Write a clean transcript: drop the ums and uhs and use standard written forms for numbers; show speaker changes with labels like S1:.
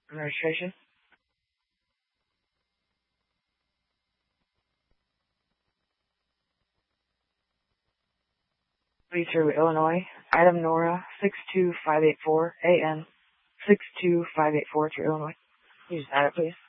S1: Registration. Through Illinois. Item Nora 62584 AN 62584 through Illinois. You just add it, please.